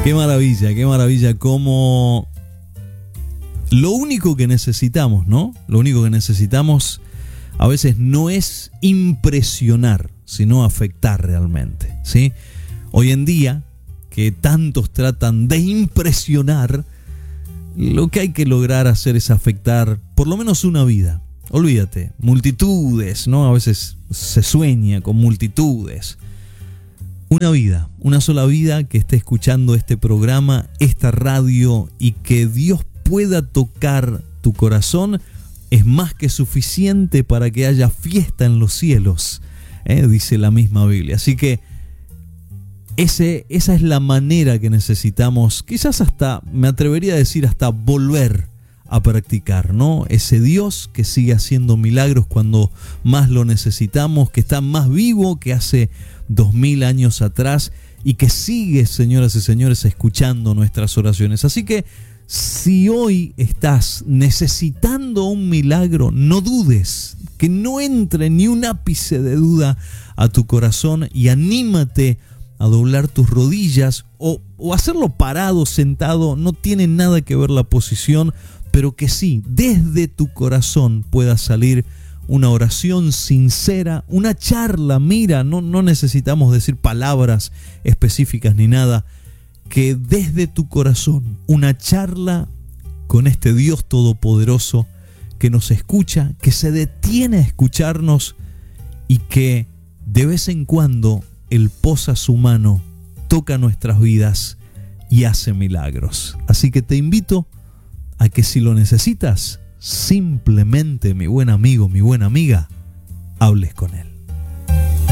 qué maravilla, como lo único que necesitamos, ¿no? Lo único que necesitamos a veces no es impresionar, sino afectar realmente, ¿sí? Hoy en día, que tantos tratan de impresionar, lo que hay que lograr hacer es afectar por lo menos una vida. Olvídate, multitudes, ¿no? A veces se sueña con multitudes. Una vida, una sola vida que esté escuchando este programa, esta radio, y que Dios pueda tocar tu corazón, es más que suficiente para que haya fiesta en los cielos, dice la misma Biblia. Así que esa es la manera que necesitamos, quizás hasta, me atrevería a decir, hasta volver a practicar, ¿no? Ese Dios que sigue haciendo milagros cuando más lo necesitamos, que está más vivo que hace 2000 años atrás y que sigue, señoras y señores, escuchando nuestras oraciones. Así que si hoy estás necesitando un milagro, no dudes, que no entre ni un ápice de duda a tu corazón, y anímate a doblar tus rodillas o hacerlo parado, sentado, no tiene nada que ver la posición, pero que sí, desde tu corazón pueda salir una oración sincera, una charla. Mira, no necesitamos decir palabras específicas ni nada, que desde tu corazón una charla con este Dios todopoderoso que nos escucha, que se detiene a escucharnos y que de vez en cuando Él posa su mano, toca nuestras vidas y hace milagros. Así que te invito a que, si lo necesitas, simplemente, mi buen amigo, mi buena amiga, hables con Él.